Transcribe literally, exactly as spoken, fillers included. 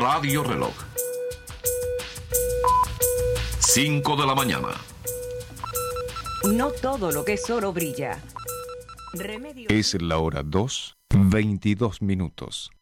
Radio Reloj. cinco de la mañana. No todo lo que es oro brilla. Remedio. Es la hora dos, veintidós minutos.